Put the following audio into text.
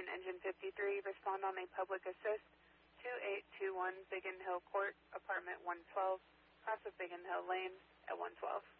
Engine 53, respond on a public assist, 2821 Biggin Hill Court, apartment 112, cross of Biggin Hill Lane at 112.